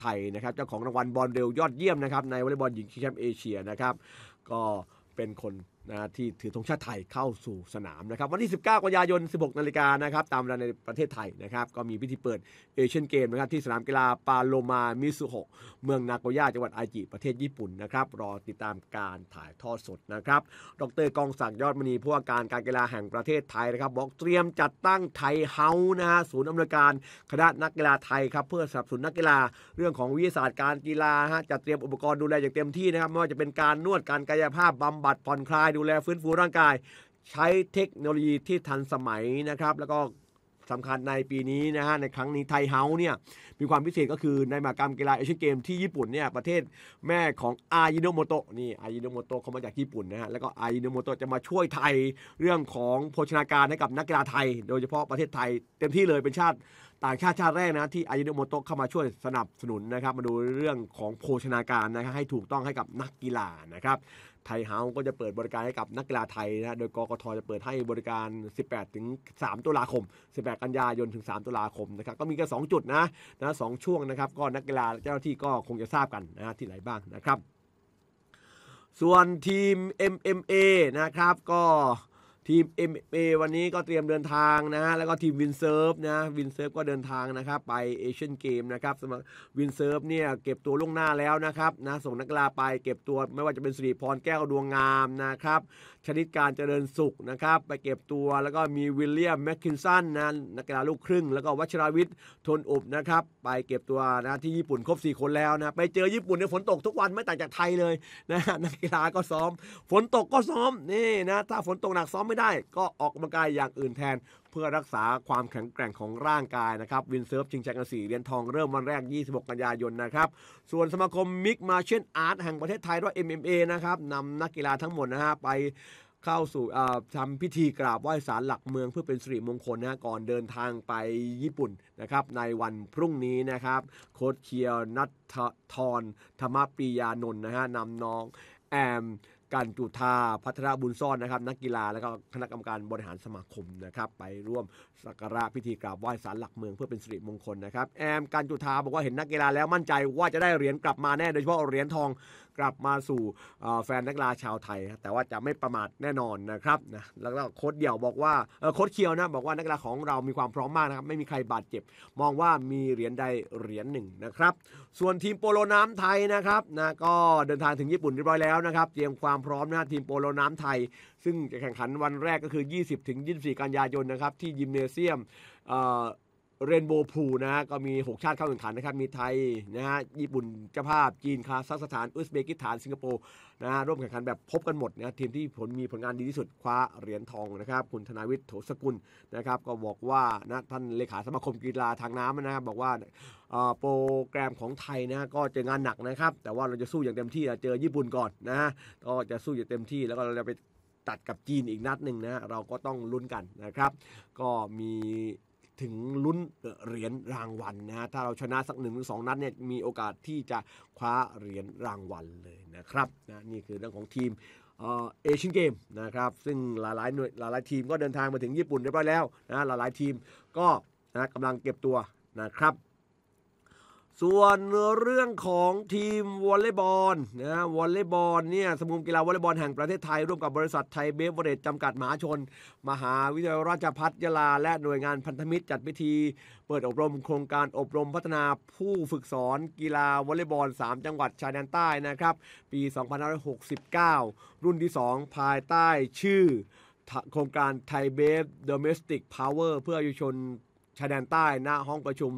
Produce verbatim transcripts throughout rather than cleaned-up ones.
ไทยนะครับเจ้าของรางวัลบอลเร็วยอดเยี่ยมนะครับในวอลเลย์บอลหญิงชิงแชมป์เอเชียนะครับก็เป็นคนนะที่ถือธงชาติไทยเข้าสู่สนามนะครับวันที่สิบเก้ากันยายน สิบหกนาฬิกานะครับตามเวลาในประเทศไทยนะครับก็มีพิธีเปิดเอเชียนเกมนะครับที่สนามกีฬาปาโลมามิซุโฮะเมืองนาโกย่าจังหวัดไอจิประเทศญี่ปุ่นนะครับรอติดตามการถ่ายทอดสดนะครับดร.กองศักดิ์ยอดมณีผู้ว่าการการกีฬาแห่งประเทศไทยนะครับบอกเตรียมจัดตั้งไทยเฮาส์นะฮะศูนย์อำนวยการคณะนักกีฬาไทยครับเพื่อสนับสนุนนักกีฬาเรื่องของวิทยาศาสตร์การกีฬาฮะจัดเตรียมอุปกรณ์ดูแลอย่างเต็มที่นะครับไม่ว่าจะเป็นการนวดการกายภาพบำบัดผ่อนคลายดูแลฟื้นฟูร่างกายใช้เทคโนโลยีที่ทันสมัยนะครับแล้วก็สำคัญในปีนี้นะฮะในครั้งนี้ไทยเฮาส์เนี่ยมีความพิเศษก็คือในมหกรรมกีฬาเอเชียนเกมที่ญี่ปุ่นเนี่ยประเทศแม่ของอายิโนโมโตะนี่อายิโนโมโตะเขามาจากญี่ปุ่นนะฮะแล้วก็อายิโนโมโตะจะมาช่วยไทยเรื่องของโภชนาการให้กับนักกีฬาไทยโดยเฉพาะประเทศไทยเต็มที่เลยเป็นชาติต่างชาติชาติแรกนะที่อายิโนโมโตะเข้ามาช่วยสนับสนุนนะครับมาดูเรื่องของโภชนาการนะครับให้ถูกต้องให้กับนักกีฬานะครับไทยเฮาส์ก็จะเปิดบริการให้กับนักกีฬาไทยนะโดยกกทจะเปิดให้บริการสิบแปดถึงสามตุลาคมสิบแปดกันยายนถึงสามตุลาคมนะครับก็มีกันสองจุดนะนะสองช่วงนะครับก็นักกีฬาเจ้าหน้าที่ก็คงจะทราบกันนะที่ไหนบ้างนะครับส่วนทีม เอ็ม เอ็ม เอ นะครับก็ทีม เอ็ม เอ็ม เอ วันนี้ก็เตรียมเดินทางนะฮะแล้วก็ทีมวินเซิร์ฟนะวินเซิร์ฟก็เดินทางนะครับไปเอเชียนเกมนะครับสำหรับวินเซิร์ฟเนี่ยเก็บตัวล่วงหน้าแล้วนะครับนะส่งนักกีฬาไปเก็บตัวไม่ว่าจะเป็นสิริพรแก้วดวงงามนะครับชนิดการเจริญสุขนะครับไปเก็บตัวแล้วก็มีวิลเลียมแมคคินสันนะนักกีฬาลูกครึ่งแล้วก็วชิรวิทย์ทนอุบนะครับไปเก็บตัวนะที่ญี่ปุ่นครบสี่คนแล้วนะไปเจอญี่ปุ่นในฝนตกทุกวันไม่ต่างจากไทยเลยนะนักกีฬาก็ซ้อมฝนตกก็ซ้อมนี่นะถ้าฝนตกหนักซ้อมไม่ได้ก็ออกกำลังกายอย่างอื่นแทนเพื่อรักษาความแข็งแกร่งของร่างกายนะครับวินเซิร์ฟชิงแชมป์กันสี่เหรียญทองเริ่มวันแรกยี่สิบหกกันยายนนะครับส่วนสมาคมมิกมาร์เชียลอาร์ตแห่งประเทศไทยหรือว่า เอ็ม เอ็ม เอ นะครับนำนักกีฬาทั้งหมดนะฮะไปเข้าสู่ทำพิธีกราบไหว้ศาลหลักเมืองเพื่อเป็นสิริมงคลนะก่อนเดินทางไปญี่ปุ่นนะครับในวันพรุ่งนี้นะครับโค้ชเคียวนัทธรธรรมปรียานนท์นะฮะนำน้องแอมการจุธาพัฒนาบุญซ่อนนะครับนักกีฬาและก็คณะกรรมการบริหารสมาคมนะครับไปร่วมสักการะพิธีกราบไหว้ศาลหลักเมืองเพื่อเป็นสิริมงคลนะครับแอมการจุธาบอกว่าเห็นนักกีฬาแล้วมั่นใจว่าจะได้เหรียญกลับมาแน่โดยเฉพาะเหรียญทองกลับมาสู่แฟนนักกีฬาชาวไทยแต่ว่าจะไม่ประมาทแน่นอนนะครับนะแล้วก็โค้ชเดี่ยวบอกว่าโค้ชเคียวนะบอกว่านักกีฬาของเรามีความพร้อมมากนะครับไม่มีใครบาดเจ็บมองว่ามีเหรียญใดเหรียญหนึ่งนะครับส่วนทีมโปโลน้ำไทยนะครับนะก็เดินทางถึงญี่ปุ่นเรียบร้อยแล้วนะครับเตรียมความพร้อมนะทีมโปโลน้ำไทยซึ่งจะแข่งขันวันแรกก็คือ ยี่สิบถึงยี่สิบสี่ กันยายนนะครับที่ยิมเนเซียมเรนโบว์พูลนะฮะก็มีหกชาติเข้าแข่งขันนะครับมีไทยนะฮะญี่ปุ่นเจ้าภาพจีนคาซัคสถานอุซเบกิสถานสิงคโปร์นะฮะร่วมแข่งขันแบบพบกันหมดนะทีมที่ผลมีผลงานดีที่สุดคว้าเหรียญทองนะครับคุณธนาวิทย์โถสกุลนะครับก็บอกว่านะท่านเลขาสมาคมกีฬาทางน้ำนะครับบอกว่าโปรแกรมของไทยนะก็เจองานหนักนะครับแต่ว่าเราจะสู้อย่างเต็มที่เจอญี่ปุ่นก่อนนะก็จะสู้อย่างเต็มที่แล้วก็เราจะไปตัดกับจีนอีกนัดหนึ่งนะเราก็ต้องลุ้นกันนะครับก็มีถึงลุ้นเหรียญรางวัลนะฮะถ้าเราชนะสักหนึ่งหรือสองนัดเนี่ยมีโอกาสที่จะคว้าเหรียญรางวัลเลยนะครับนะนี่คือเรื่องของทีมเอเชียนเกมนะครับซึ่งหลายๆหน่วยหลายๆทีมก็เดินทางมาถึงญี่ปุ่นเรียบร้อยแล้วนะหลายๆทีมก็นะกำลังเก็บตัวนะครับส่วนเรื่องของทีมวอลเลย์บอลนะวอลเลย์บอลเนี่ยสมาคมกีฬาวอลเลย์บอลแห่งประเทศไทยร่วมกับบริษัทไทยเบฟเวอเรจจำกัดมหาชนมหาวิทยาลัยราชภัฏยะลาและหน่วยงานพันธมิตรจัดพิธีเปิดอบรมโครงการอบรมพัฒนาผู้ฝึกสอนกีฬาวอลเลย์บอลสามจังหวัดชายแดนใต้นะครับปีสองพันห้าร้อยหกสิบเก้ารุ่นที่สองภายใต้ชื่อโครงการไทยเบฟโดเมสติกพาวเวอร์เพื่อเยาวชนชายแดนใต้ณห้องประชุม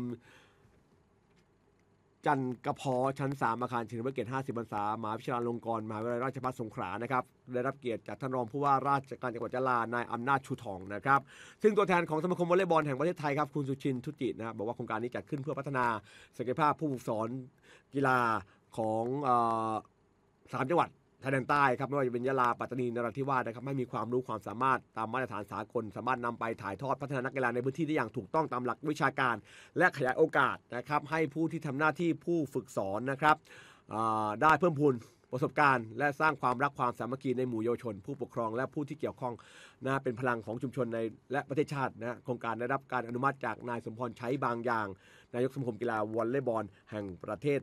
จันกระพอชั้นสามอาคารเฉลิมพระเกียรติห้าสิบพรรษามหาวิทยาลัยลงกรณ์มหาวิทยาลัยราชภัฏสงขลานะครับได้รับเกียรติจากท่านรองผู้ว่าราชการจังหวัดยะลานายอำนาจชูทองนะครับซึ่งตัวแทนของสมาคมวอลเลย์บอลแห่งประเทศไทยครับคุณสุชินทุจิตนะครับบอกว่าโครงการนี้จัดขึ้นเพื่อพัฒนาศักยภาพผู้ฝึกสอนกีฬาของสามจังหวัดชายแดนใต้ครับไม่ว่าจะเป็นยะลาปัตตานีนราธิวาสนะครับให้มีความรู้ความสามารถตามมาตรฐานสากลสามารถนำไปถ่ายทอดพัฒนานักกีฬาในพื้นที่ได้อย่างถูกต้องตามหลักวิชาการและขยายโอกาสนะครับให้ผู้ที่ทำหน้าที่ผู้ฝึกสอนนะครับได้เพิ่มพูนประสบการณ์และสร้างความรักความสามัคคีในหมู่เยาวชนผู้ปกครองและผู้ที่เกี่ยวข้องนะเป็นพลังของชุมชนในและประเทศชาตินะโครงการได้รับการอนุมัติจากนายสมพรใช้บางอย่างนายกสมาคมกีฬาวอลเลย์บอลแห่งประเทศ